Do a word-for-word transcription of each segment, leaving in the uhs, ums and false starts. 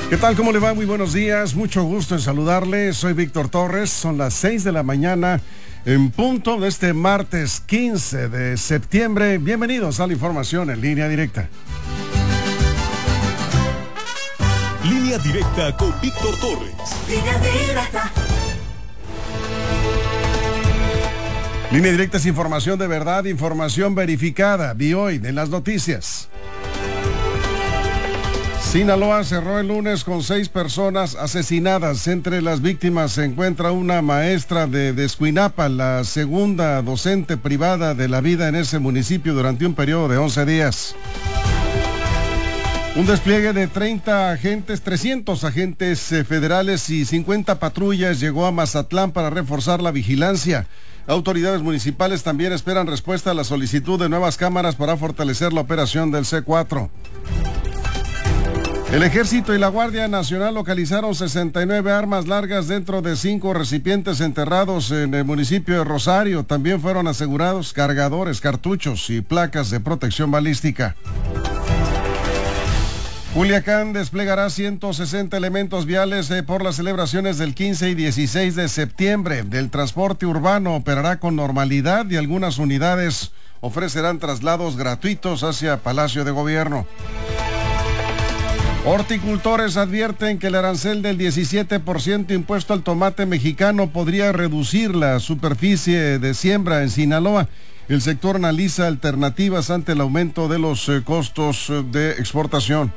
¿Qué tal? ¿Cómo le va? Muy buenos días. Mucho gusto en saludarle. Soy Víctor Torres. Son las seis de la mañana en punto de este martes quince de septiembre. Bienvenidos a la información en línea directa. Línea directa con Víctor Torres. Línea directa. Línea directa es información de verdad, información verificada. Vi hoy en las noticias. Sinaloa cerró el lunes con seis personas asesinadas. Entre las víctimas se encuentra una maestra de Escuinapa, la segunda docente privada de la vida en ese municipio durante un periodo de once días. Un despliegue de treinta agentes, trescientos agentes federales y cincuenta patrullas llegó a Mazatlán para reforzar la vigilancia. Autoridades municipales también esperan respuesta a la solicitud de nuevas cámaras para fortalecer la operación del C cuatro. El Ejército y la Guardia Nacional localizaron sesenta y nueve armas largas dentro de cinco recipientes enterrados en el municipio de Rosario. También fueron asegurados cargadores, cartuchos y placas de protección balística. Culiacán desplegará ciento sesenta elementos viales eh, por las celebraciones del quince y dieciséis de septiembre. El transporte urbano operará con normalidad y algunas unidades ofrecerán traslados gratuitos hacia Palacio de Gobierno. Horticultores advierten que el arancel del diecisiete por ciento impuesto al tomate mexicano podría reducir la superficie de siembra en Sinaloa. El sector analiza alternativas ante el aumento de los eh, costos eh, de exportación.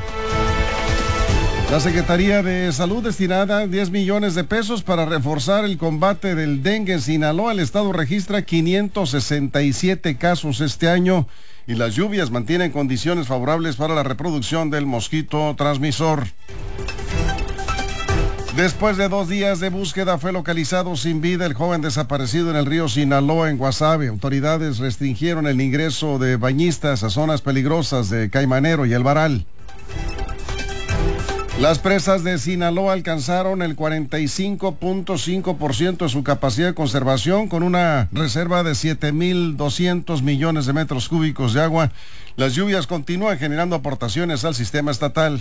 La Secretaría de Salud destinará diez millones de pesos para reforzar el combate del dengue en Sinaloa. El estado registra quinientos sesenta y siete casos este año y las lluvias mantienen condiciones favorables para la reproducción del mosquito transmisor. Después de dos días de búsqueda fue localizado sin vida el joven desaparecido en el río Sinaloa en Guasave. Autoridades restringieron el ingreso de bañistas a zonas peligrosas de Caimanero y El Varal. Las presas de Sinaloa alcanzaron el cuarenta y cinco punto cinco por ciento de su capacidad de conservación con una reserva de siete mil doscientos millones de metros cúbicos de agua. Las lluvias continúan generando aportaciones al sistema estatal.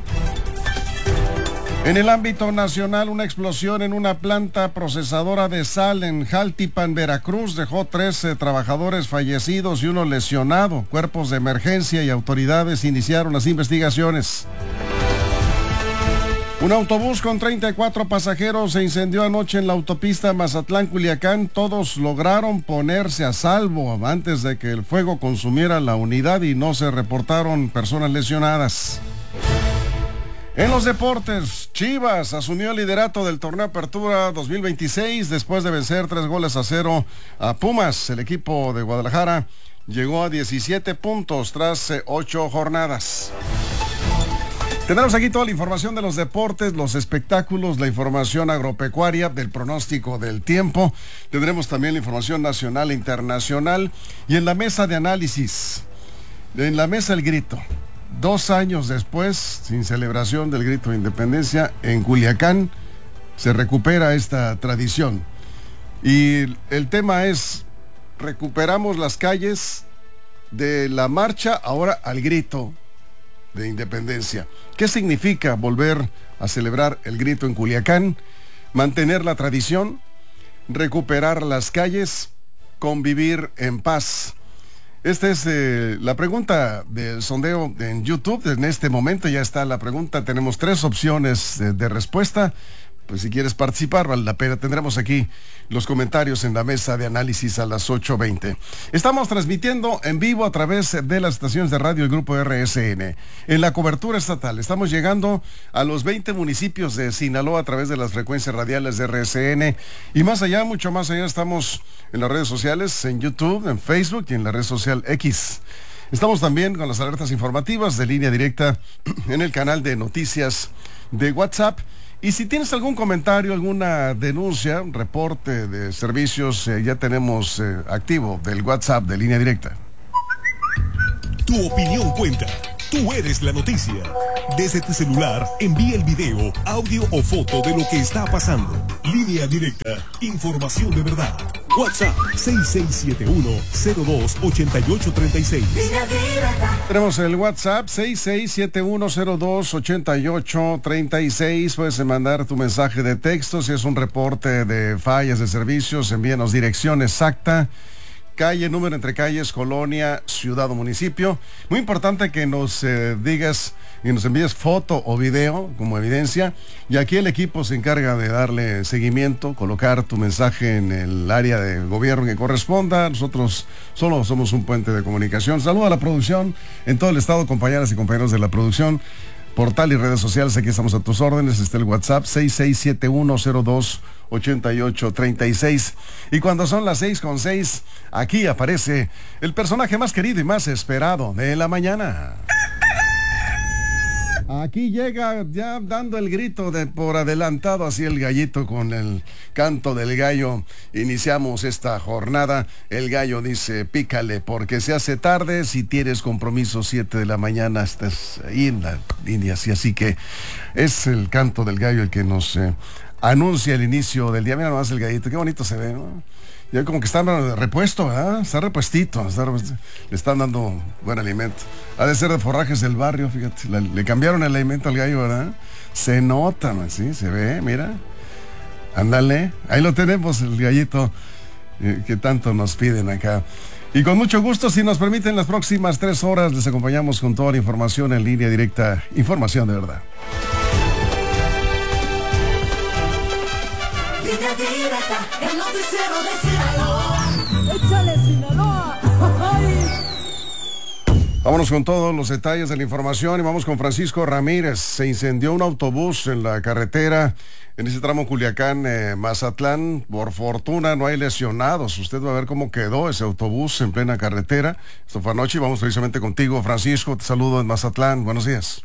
En el ámbito nacional, una explosión en una planta procesadora de sal en Jaltipan, Veracruz, dejó trece trabajadores fallecidos y uno lesionado. Cuerpos de emergencia y autoridades iniciaron las investigaciones. Un autobús con treinta y cuatro pasajeros se incendió anoche en la autopista Mazatlán-Culiacán. Todos lograron ponerse a salvo antes de que el fuego consumiera la unidad y no se reportaron personas lesionadas. En los deportes, Chivas asumió el liderato del torneo Apertura dos mil veintiséis después de vencer tres goles a cero a Pumas. El equipo de Guadalajara llegó a diecisiete puntos tras eh, ocho jornadas. Tenemos aquí toda la información de los deportes, los espectáculos, la información agropecuaria, del pronóstico del tiempo. Tendremos también la información nacional e internacional. Y en la mesa de análisis, en la mesa el grito. Dos años después, sin celebración del grito de independencia, en Culiacán se recupera esta tradición. Y el tema es, recuperamos las calles de la marcha ahora al grito de independencia. ¿Qué significa volver a celebrar el grito en Culiacán? Mantener la tradición, recuperar las calles, convivir en paz. Esta es eh, la pregunta del sondeo en YouTube. En este momento ya está la pregunta. Tenemos tres opciones de, de respuesta. Pues si quieres participar, vale la pena. Tendremos aquí los comentarios en la mesa de análisis a las ocho veinte. Estamos transmitiendo en vivo a través de las estaciones de radio del Grupo R S N. En la cobertura estatal, estamos llegando a los veinte municipios de Sinaloa a través de las frecuencias radiales de R S N. Y más allá, mucho más allá, estamos en las redes sociales, en YouTube, en Facebook y en la red social X. Estamos también con las alertas informativas de línea directa en el canal de noticias de WhatsApp. Y si tienes algún comentario, alguna denuncia, un reporte de servicios, eh, ya tenemos eh, activo del WhatsApp de línea directa. Tu opinión cuenta. Tú eres la noticia. Desde tu celular, envía el video, audio o foto de lo que está pasando. Línea directa. Información de verdad. WhatsApp seis seis siete uno cero dos ocho ocho tres seis. Tenemos el WhatsApp seis seis siete uno cero dos ocho ocho tres seis. Puedes mandar tu mensaje de texto. Si es un reporte de fallas de servicios, envíanos dirección exacta, calle, número entre calles, colonia, ciudad o municipio. Muy importante que nos eh, digas y nos envíes foto o video como evidencia, y aquí el equipo se encarga de darle seguimiento, colocar tu mensaje en el área de gobierno que corresponda. Nosotros solo somos un puente de comunicación. Saludo a la producción en todo el estado, compañeras y compañeros de la producción, portal y redes sociales. Aquí estamos a tus órdenes. Está el WhatsApp seis seis siete uno cero dos ocho ocho tres seis. Y cuando son las seis con seis, aquí aparece el personaje más querido y más esperado de la mañana. Aquí llega ya dando el grito de por adelantado, así el gallito con el canto del gallo. Iniciamos esta jornada. El gallo dice: pícale porque se hace tarde. Si tienes compromiso siete de la mañana, estás ahí en la línea. Así, así que es el canto del gallo el que nos eh, anuncia el inicio del día. Mira nomás el gallito, qué bonito se ve, ¿no? Ya como que está repuesto, ¿verdad? Está repuestito, está repuesto. Le están dando buen alimento. Ha de ser de forrajes del barrio, fíjate. Le, le cambiaron el alimento al gallo, ¿verdad? Se nota, man, sí, se ve, mira. Ándale, ahí lo tenemos, el gallito eh, que tanto nos piden acá. Y con mucho gusto, si nos permiten, las próximas tres horas les acompañamos con toda la información en línea directa. Información de verdad. El noticiero de Sinaloa. Échale, Sinaloa. Vámonos con todos los detalles de la información y vamos con Francisco Ramírez. Se incendió un autobús en la carretera en ese tramo Culiacán-Mazatlán. Eh, Por fortuna no hay lesionados. Usted va a ver cómo quedó ese autobús en plena carretera. Esto fue anoche y vamos precisamente contigo, Francisco. Te saludo en Mazatlán. Buenos días.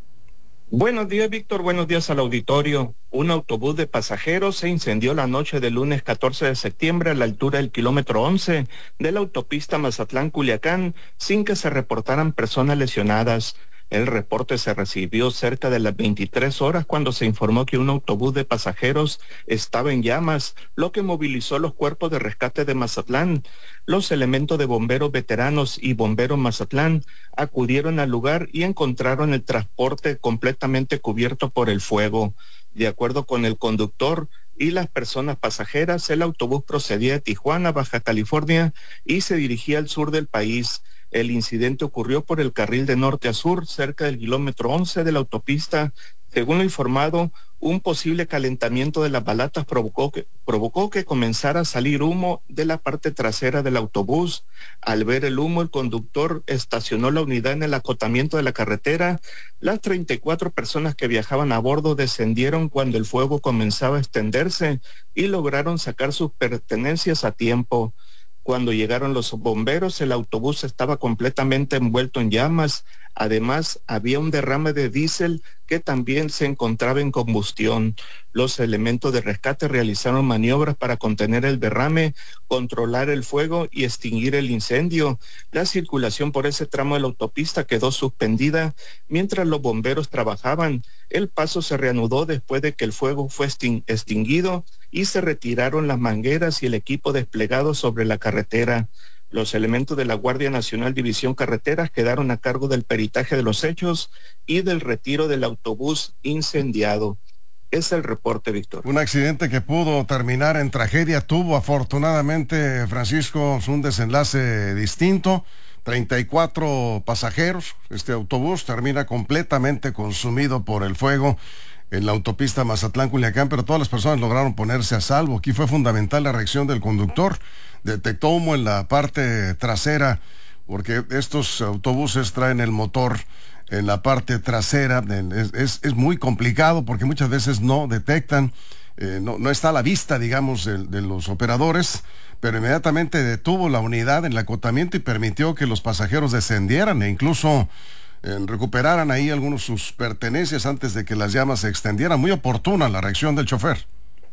Buenos días, Víctor. Buenos días al auditorio. Un autobús de pasajeros se incendió la noche del lunes catorce de septiembre a la altura del kilómetro once de la autopista Mazatlán-Culiacán, sin que se reportaran personas lesionadas. El reporte se recibió cerca de las veintitrés horas cuando se informó que un autobús de pasajeros estaba en llamas, lo que movilizó los cuerpos de rescate de Mazatlán. Los elementos de bomberos veteranos y bomberos Mazatlán acudieron al lugar y encontraron el transporte completamente cubierto por el fuego. De acuerdo con el conductor y las personas pasajeras, el autobús procedía de Tijuana, Baja California, y se dirigía al sur del país. El incidente ocurrió por el carril de norte a sur, cerca del kilómetro once de la autopista. Según lo informado, un posible calentamiento de las balatas provocó que, provocó que comenzara a salir humo de la parte trasera del autobús. Al ver el humo, el conductor estacionó la unidad en el acotamiento de la carretera. Las treinta y cuatro personas que viajaban a bordo descendieron cuando el fuego comenzaba a extenderse y lograron sacar sus pertenencias a tiempo. Cuando llegaron los bomberos, el autobús estaba completamente envuelto en llamas. Además, había un derrame de diésel que también se encontraba en combustión. Los elementos de rescate realizaron maniobras para contener el derrame, controlar el fuego y extinguir el incendio. La circulación por ese tramo de la autopista quedó suspendida mientras los bomberos trabajaban. El paso se reanudó después de que el fuego fue extinguido y se retiraron las mangueras y el equipo desplegado sobre la carretera. Los elementos de la Guardia Nacional División Carreteras quedaron a cargo del peritaje de los hechos y del retiro del autobús incendiado. Es el reporte, Víctor. Un accidente que pudo terminar en tragedia tuvo afortunadamente, Francisco, un desenlace distinto. treinta y cuatro pasajeros. Este autobús termina completamente consumido por el fuego en la autopista Mazatlán-Culiacán, pero todas las personas lograron ponerse a salvo. Aquí fue fundamental la reacción del conductor. Detectó humo en la parte trasera, porque estos autobuses traen el motor en la parte trasera. Es, es, es muy complicado porque muchas veces no detectan, eh, no, no está a la vista, digamos, de, de los operadores, pero inmediatamente detuvo la unidad en el acotamiento y permitió que los pasajeros descendieran e incluso eh, recuperaran ahí algunos de sus pertenencias antes de que las llamas se extendieran. Muy oportuna la reacción del chofer.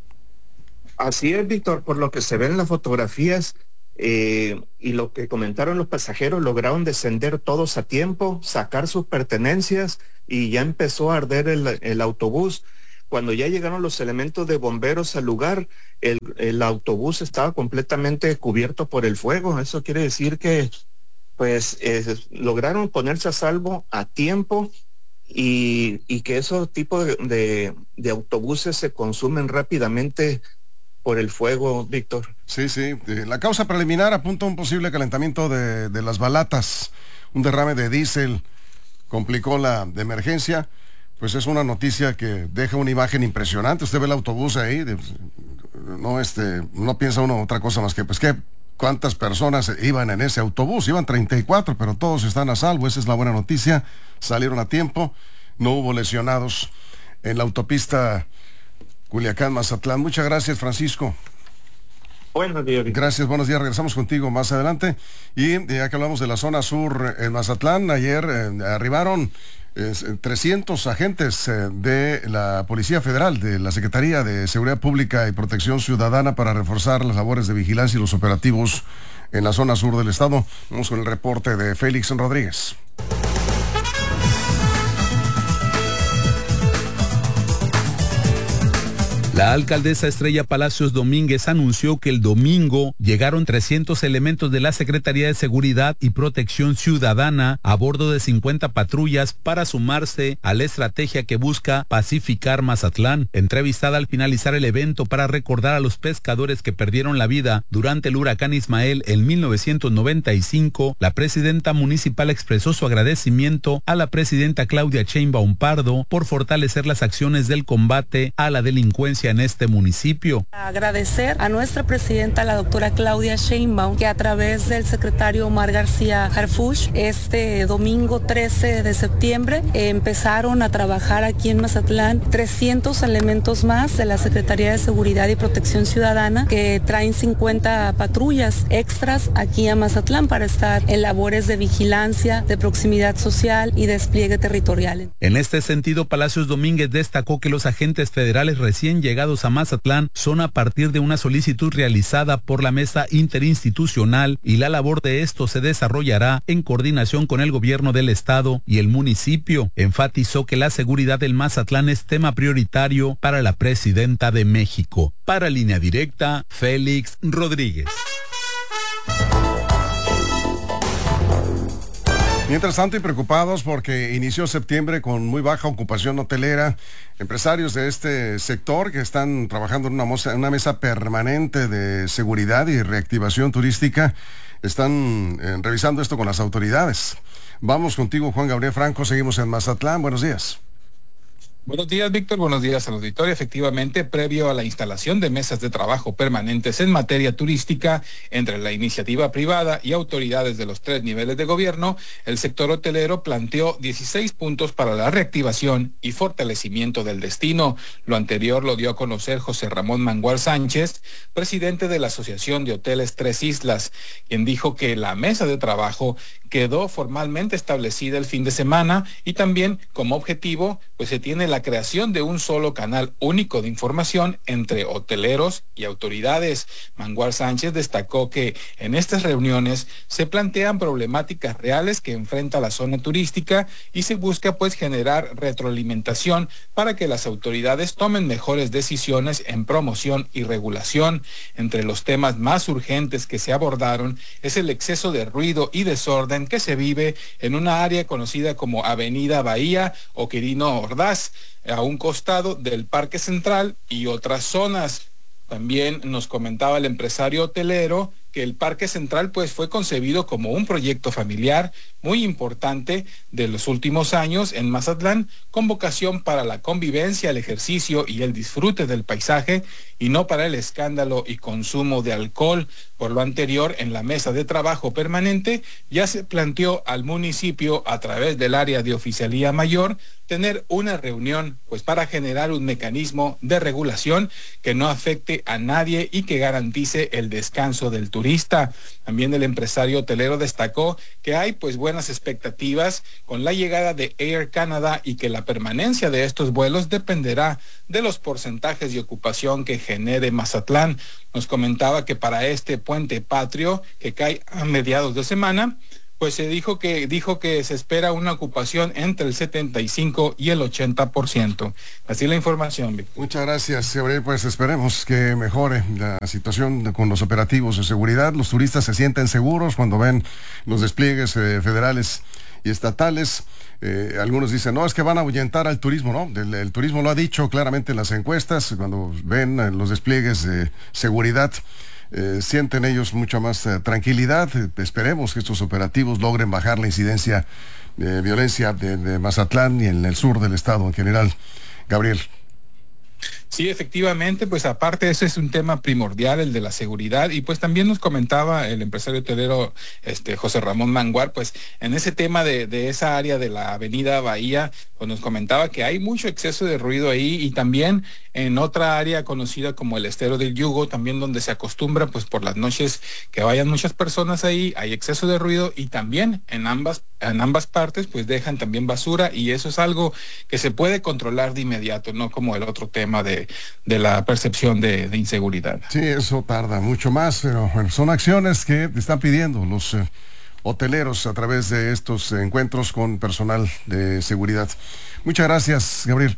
Así es, Víctor, por lo que se ve en las fotografías eh, y lo que comentaron los pasajeros, lograron descender todos a tiempo, sacar sus pertenencias y ya empezó a arder el, el autobús. Cuando ya llegaron los elementos de bomberos al lugar, el, el autobús estaba completamente cubierto por el fuego. Eso quiere decir que pues eh, lograron ponerse a salvo a tiempo y, y que esos tipos de, de, de autobuses se consumen rápidamente por el fuego, Víctor. Sí, sí. La causa preliminar apunta a un posible calentamiento de, de las balatas. Un derrame de diésel complicó la de emergencia. Pues es una noticia que deja una imagen impresionante. Usted ve el autobús ahí, de, no este, no piensa uno otra cosa más que, pues que cuántas personas iban en ese autobús. Iban treinta y cuatro, pero todos están a salvo. Esa es la buena noticia. Salieron a tiempo. No hubo lesionados en la autopista Culiacán-Mazatlán. Muchas gracias, Francisco. Buenos días. Gracias, buenos días. Regresamos contigo más adelante. Y ya que hablamos de la zona sur en Mazatlán, ayer eh, arribaron eh, trescientos agentes eh, de la Policía Federal, de la Secretaría de Seguridad Pública y Protección Ciudadana para reforzar las labores de vigilancia y los operativos en la zona sur del estado. Vamos con el reporte de Félix Rodríguez. La alcaldesa Estrella Palacios Domínguez anunció que el domingo llegaron trescientos elementos de la Secretaría de Seguridad y Protección Ciudadana a bordo de cincuenta patrullas para sumarse a la estrategia que busca pacificar Mazatlán. Entrevistada al finalizar el evento para recordar a los pescadores que perdieron la vida durante el huracán Ismael en mil novecientos noventa y cinco, la presidenta municipal expresó su agradecimiento a la presidenta Claudia Sheinbaum Pardo por fortalecer las acciones del combate a la delincuencia en este municipio. Agradecer a nuestra presidenta, la doctora Claudia Sheinbaum, que a través del secretario Omar García Harfuch, este domingo trece de septiembre, eh, empezaron a trabajar aquí en Mazatlán trescientos elementos más de la Secretaría de Seguridad y Protección Ciudadana, que traen cincuenta patrullas extras aquí a Mazatlán para estar en labores de vigilancia, de proximidad social y despliegue territorial. En este sentido, Palacios Domínguez destacó que los agentes federales recién llegados a Mazatlán son a partir de una solicitud realizada por la mesa interinstitucional y la labor de esto se desarrollará en coordinación con el gobierno del estado y el municipio. Enfatizó que la seguridad del Mazatlán es tema prioritario para la presidenta de México. Para Línea Directa, Félix Rodríguez. Mientras tanto, y preocupados porque inició septiembre con muy baja ocupación hotelera, empresarios de este sector que están trabajando en una, moza, una mesa permanente de seguridad y reactivación turística están eh, revisando esto con las autoridades. Vamos contigo, Juan Gabriel Franco, seguimos en Mazatlán. Buenos días. Buenos días, Víctor. Buenos días al auditorio. Efectivamente, previo a la instalación de mesas de trabajo permanentes en materia turística entre la iniciativa privada y autoridades de los tres niveles de gobierno, el sector hotelero planteó dieciséis puntos para la reactivación y fortalecimiento del destino. Lo anterior lo dio a conocer José Ramón Mangual Sánchez, presidente de la Asociación de Hoteles Tres Islas, quien dijo que la mesa de trabajo quedó formalmente establecida el fin de semana y también como objetivo pues se tiene la creación de un solo canal único de información entre hoteleros y autoridades. Mangual Sánchez destacó que en estas reuniones se plantean problemáticas reales que enfrenta la zona turística y se busca pues generar retroalimentación para que las autoridades tomen mejores decisiones en promoción y regulación. Entre los temas más urgentes que se abordaron es el exceso de ruido y desorden que se vive en una área conocida como Avenida Bahía o Quirino Ordaz, a un costado del Parque Central y otras zonas. También nos comentaba el empresario hotelero que el Parque Central pues fue concebido como un proyecto familiar muy importante de los últimos años en Mazatlán, con vocación para la convivencia, el ejercicio y el disfrute del paisaje y no para el escándalo y consumo de alcohol. Por lo anterior, en la mesa de trabajo permanente ya se planteó al municipio a través del área de oficialía mayor tener una reunión pues para generar un mecanismo de regulación que no afecte a nadie y que garantice el descanso del turista. También el empresario hotelero destacó que hay pues buenas expectativas con la llegada de Air Canada y que la permanencia de estos vuelos dependerá de los porcentajes de ocupación que genere Mazatlán. Nos comentaba que para este puente patrio que cae a mediados de semana, pues se dijo que dijo que se espera una ocupación entre el setenta y cinco y el ochenta por ciento. Así la información, Víctor. Muchas gracias, Gabriel. Pues esperemos que mejore la situación con los operativos de seguridad. Los turistas se sienten seguros cuando ven los despliegues eh, federales y estatales. Eh, algunos dicen, no, es que van a ahuyentar al turismo, ¿no? El, el turismo lo ha dicho claramente en las encuestas, cuando ven eh, los despliegues de seguridad, eh, sienten ellos mucha más eh, tranquilidad. Eh, esperemos que estos operativos logren bajar la incidencia de violencia de, de Mazatlán y en el sur del estado en general. Gabriel. Sí, efectivamente, pues aparte eso es un tema primordial, el de la seguridad, y pues también nos comentaba el empresario hotelero este José Ramón Manguar, pues en ese tema de, de esa área de la avenida Bahía, pues nos comentaba que hay mucho exceso de ruido ahí, y también en otra área conocida como el Estero del Yugo, también donde se acostumbra pues por las noches que vayan muchas personas ahí, hay exceso de ruido, y también en ambas, en ambas partes pues dejan también basura, y eso es algo que se puede controlar de inmediato, no como el otro tema de de la percepción de, de inseguridad. Sí, eso tarda mucho más, pero bueno, son acciones que están pidiendo los eh, hoteleros a través de estos encuentros con personal de seguridad. Muchas gracias, Gabriel.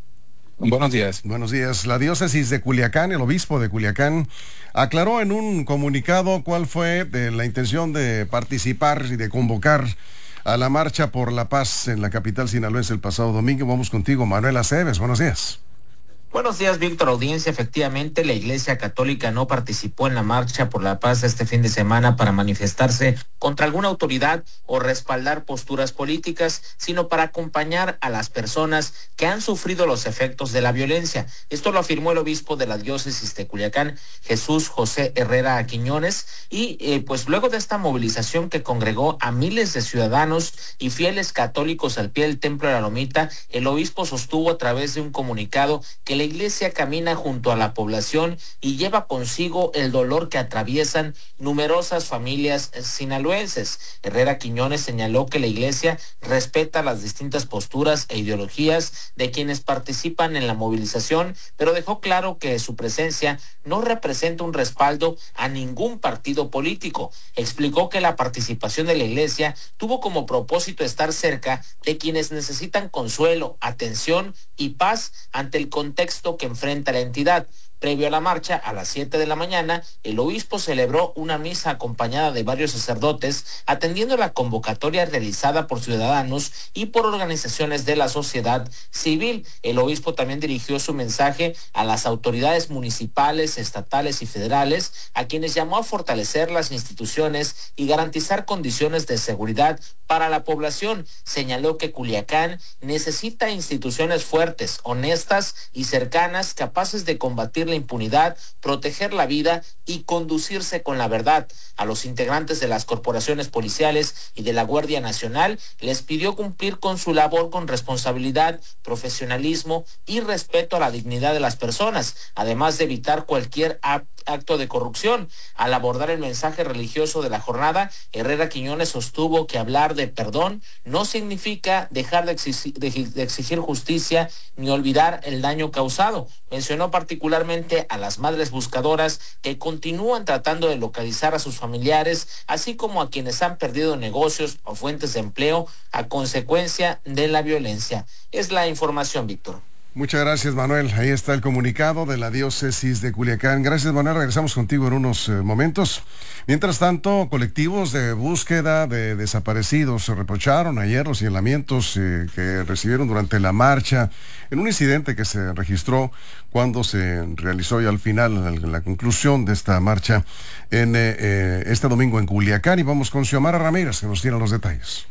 Buenos días. Buenos días. La diócesis de Culiacán, el obispo de Culiacán, aclaró en un comunicado cuál fue de la intención de participar y de convocar a la Marcha por la Paz en la capital sinaloense el pasado domingo. Vamos contigo, Manuel Aceves. Buenos días. Buenos días, Víctor. Audiencia, efectivamente, la Iglesia Católica no participó en la Marcha por la Paz este fin de semana para manifestarse contra alguna autoridad o respaldar posturas políticas, sino para acompañar a las personas que han sufrido los efectos de la violencia. Esto lo afirmó el obispo de la diócesis de Culiacán, Jesús José Herrera Quiñones, y eh, pues luego de esta movilización que congregó a miles de ciudadanos y fieles católicos al pie del Templo de la Lomita, el obispo sostuvo a través de un comunicado que la Iglesia camina junto a la población y lleva consigo el dolor que atraviesan numerosas familias sinaloenses. Herrera Quiñones señaló que la Iglesia respeta las distintas posturas e ideologías de quienes participan en la movilización, pero dejó claro que su presencia no representa un respaldo a ningún partido político. Explicó que la participación de la Iglesia tuvo como propósito estar cerca de quienes necesitan consuelo, atención y paz ante el contexto que enfrenta la entidad. Previo a la marcha, a las siete de la mañana, el obispo celebró una misa acompañada de varios sacerdotes, atendiendo la convocatoria realizada por ciudadanos y por organizaciones de la sociedad civil. El obispo también dirigió su mensaje a las autoridades municipales, estatales y federales, a quienes llamó a fortalecer las instituciones y garantizar condiciones de seguridad para la población. Señaló que Culiacán necesita instituciones fuertes, honestas y cercanas, capaces de combatir la impunidad, proteger la vida y conducirse con la verdad. A los integrantes de las corporaciones policiales y de la Guardia Nacional les pidió cumplir con su labor con responsabilidad, profesionalismo y respeto a la dignidad de las personas, además de evitar cualquier acto de corrupción. Al abordar el mensaje religioso de la jornada, Herrera Quiñones sostuvo que hablar de perdón no significa dejar de exigir, de, de exigir justicia ni olvidar el daño causado. Mencionó particularmente a las madres buscadoras que continúan tratando de localizar a sus familiares, así como a quienes han perdido negocios o fuentes de empleo a consecuencia de la violencia. Es la información, Víctor. Muchas gracias, Manuel. Ahí está el comunicado de la diócesis de Culiacán. Gracias, Manuel. Regresamos contigo en unos eh, momentos. Mientras tanto, colectivos de búsqueda de desaparecidos se reprocharon ayer los señalamientos eh, que recibieron durante la marcha en un incidente que se registró cuando se realizó ya al final, en la conclusión de esta marcha en eh, eh, este domingo en Culiacán. Y vamos con Xiomara Ramírez, que nos tiene los detalles.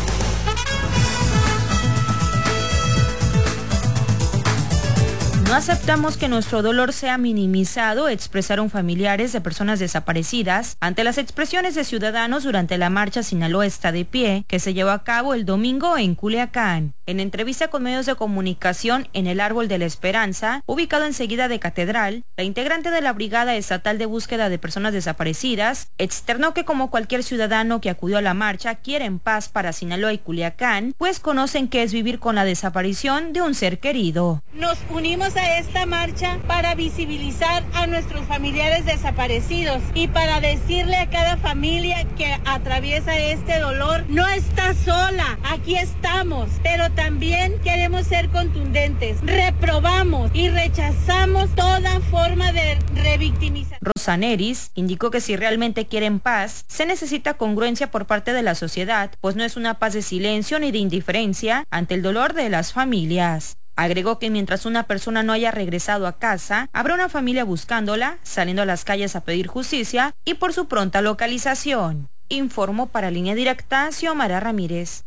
No aceptamos que nuestro dolor sea minimizado, expresaron familiares de personas desaparecidas ante las expresiones de ciudadanos durante la marcha Sinaloa está de pie, que se llevó a cabo el domingo en Culiacán. En entrevista con medios de comunicación en el Árbol de la Esperanza, ubicado enseguida de Catedral, la integrante de la Brigada Estatal de Búsqueda de Personas Desaparecidas externó que como cualquier ciudadano que acudió a la marcha quieren paz para Sinaloa y Culiacán, pues conocen que es vivir con la desaparición de un ser querido. Nos unimos a esta marcha para visibilizar a nuestros familiares desaparecidos y para decirle a cada familia que atraviesa este dolor, no está sola, aquí estamos, pero también queremos ser contundentes. Reprobamos y rechazamos toda forma de revictimización. Rosa Neris indicó que si realmente quieren paz, se necesita congruencia por parte de la sociedad, pues no es una paz de silencio ni de indiferencia ante el dolor de las familias. Agregó que mientras una persona no haya regresado a casa, habrá una familia buscándola, saliendo a las calles a pedir justicia y por su pronta localización. Informó para Línea Directa Xiomara Ramírez.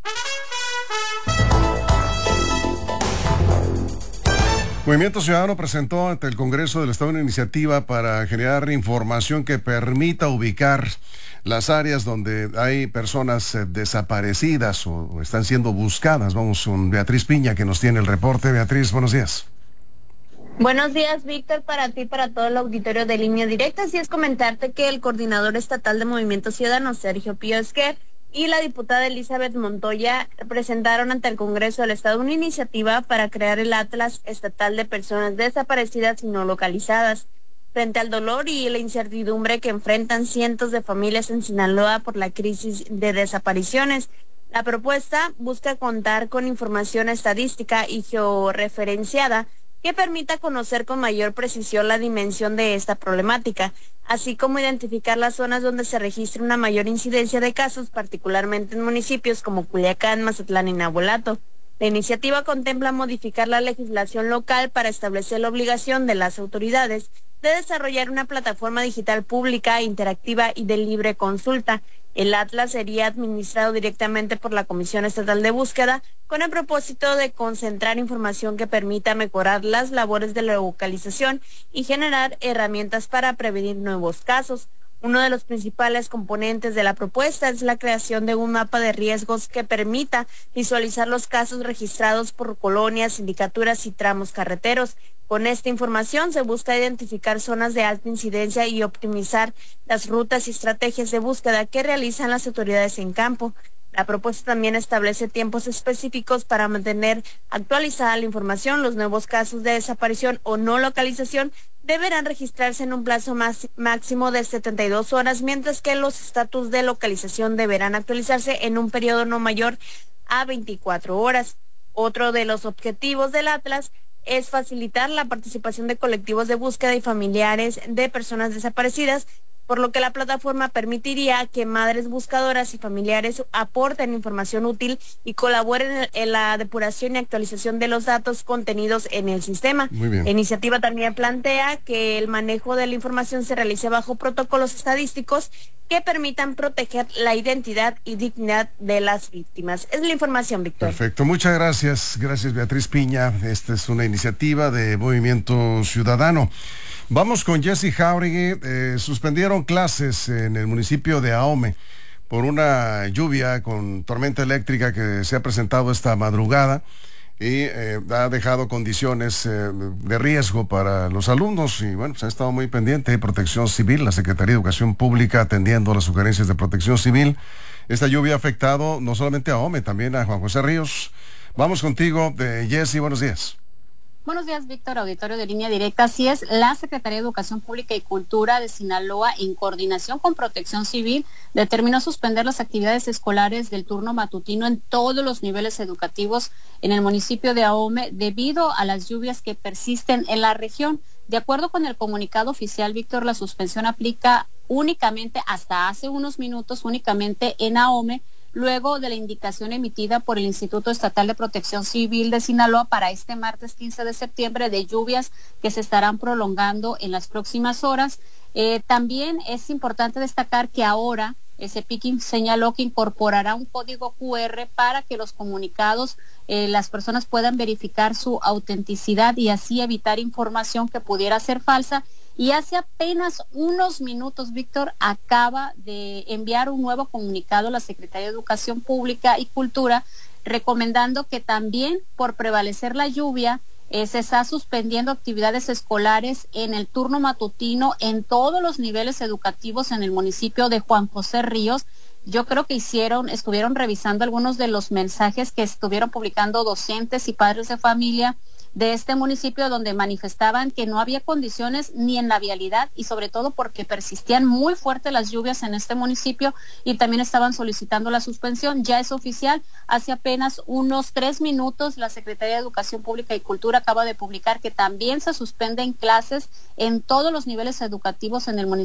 Movimiento Ciudadano presentó ante el Congreso del Estado una iniciativa para generar información que permita ubicar las áreas donde hay personas eh, desaparecidas o, o están siendo buscadas. Vamos con Beatriz Piña, que nos tiene el reporte. Beatriz, buenos días. Buenos días, Víctor, para ti y para todo el auditorio de Línea Directa. Así es, comentarte que el coordinador estatal de Movimiento Ciudadano, Sergio Pío Esquer, y la diputada Elizabeth Montoya presentaron ante el Congreso del Estado una iniciativa para crear el Atlas Estatal de Personas Desaparecidas y No Localizadas. Frente al dolor y la incertidumbre que enfrentan cientos de familias en Sinaloa por la crisis de desapariciones, la propuesta busca contar con información estadística y georreferenciada que permita conocer con mayor precisión la dimensión de esta problemática, así como identificar las zonas donde se registra una mayor incidencia de casos, particularmente en municipios como Culiacán, Mazatlán y Navolato. La iniciativa contempla modificar la legislación local para establecer la obligación de las autoridades de desarrollar una plataforma digital pública, interactiva y de libre consulta. El Atlas sería administrado directamente por la Comisión Estatal de Búsqueda con el propósito de concentrar información que permita mejorar las labores de la localización y generar herramientas para prevenir nuevos casos. Uno de los principales componentes de la propuesta es la creación de un mapa de riesgos que permita visualizar los casos registrados por colonias, sindicaturas y tramos carreteros. Con esta información se busca identificar zonas de alta incidencia y optimizar las rutas y estrategias de búsqueda que realizan las autoridades en campo. La propuesta también establece tiempos específicos para mantener actualizada la información. Los nuevos casos de desaparición o no localización deberán registrarse en un plazo más, máximo de setenta y dos horas, mientras que los estatus de localización deberán actualizarse en un periodo no mayor a veinticuatro horas. Otro de los objetivos del Atlas es facilitar la participación de colectivos de búsqueda y familiares de personas desaparecidas, por lo que la plataforma permitiría que madres buscadoras y familiares aporten información útil y colaboren en la depuración y actualización de los datos contenidos en el sistema. Muy bien. La iniciativa también plantea que el manejo de la información se realice bajo protocolos estadísticos que permitan proteger la identidad y dignidad de las víctimas. Es la información, Víctor. Perfecto, muchas gracias. Gracias, Beatriz Piña. Esta es una iniciativa de Movimiento Ciudadano. Vamos con Jessy Jauregui. Eh, suspendieron clases en el municipio de Ahome por una lluvia con tormenta eléctrica que se ha presentado esta madrugada y eh, ha dejado condiciones eh, de riesgo para los alumnos y bueno, se ha estado muy pendiente de Protección Civil, la Secretaría de Educación Pública atendiendo las sugerencias de Protección Civil. Esta lluvia ha afectado no solamente a Ahome, también a Juan José Ríos. Vamos contigo, eh, Jessy, buenos días. Buenos días, Víctor, auditorio de Línea Directa. Así es, la Secretaría de Educación Pública y Cultura de Sinaloa, en coordinación con Protección Civil, determinó suspender las actividades escolares del turno matutino en todos los niveles educativos en el municipio de Ahome debido a las lluvias que persisten en la región. De acuerdo con el comunicado oficial, Víctor, la suspensión aplica únicamente, hasta hace unos minutos, únicamente en Ahome, luego de la indicación emitida por el Instituto Estatal de Protección Civil de Sinaloa para este martes quince de septiembre de lluvias que se estarán prolongando en las próximas horas. Eh, también es importante destacar que ahora ese Piquín señaló que incorporará un código cu erre para que los comunicados, eh, las personas puedan verificar su autenticidad y así evitar información que pudiera ser falsa. Y hace apenas unos minutos, Víctor, acaba de enviar un nuevo comunicado a la Secretaría de Educación Pública y Cultura, recomendando que también, por prevalecer la lluvia, eh, se está suspendiendo actividades escolares en el turno matutino en todos los niveles educativos en el municipio de Juan José Ríos, yo creo que hicieron, estuvieron revisando algunos de los mensajes que estuvieron publicando docentes y padres de familia de este municipio, donde manifestaban que no había condiciones ni en la vialidad y sobre todo porque persistían muy fuertes las lluvias en este municipio y también estaban solicitando la suspensión. Ya es oficial, hace apenas unos tres minutos la Secretaría de Educación Pública y Cultura acaba de publicar que también se suspenden clases en todos los niveles educativos en el municipio